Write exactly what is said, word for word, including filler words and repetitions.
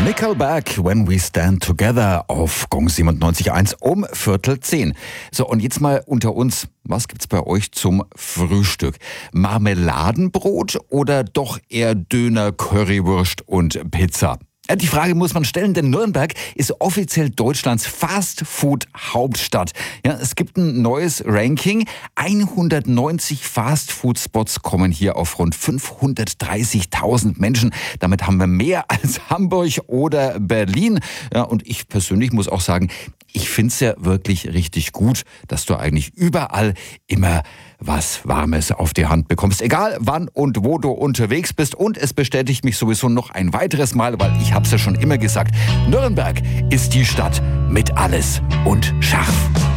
Nickelback, When We Stand Together auf Gong siebenundneunzig Komma eins um Viertel zehn. So, und jetzt mal unter uns, was gibt's bei euch zum Frühstück? Marmeladenbrot oder doch eher Döner, Currywurst und Pizza? Die Frage muss man stellen, denn Nürnberg ist offiziell Deutschlands Fast-Food-Hauptstadt. Ja, es gibt ein neues Ranking. hundertneunzig Fast-Food-Spots kommen hier auf rund fünfhundertdreißigtausend Menschen. Damit haben wir mehr als Hamburg oder Berlin. Ja, und ich persönlich muss auch sagen, ich finde es ja wirklich richtig gut, dass du eigentlich überall immer was Warmes auf die Hand bekommst. Egal wann und wo du unterwegs bist. Und es bestätigt mich sowieso noch ein weiteres Mal, weil ich habe es ja schon immer gesagt, Nürnberg ist die Stadt mit alles und scharf.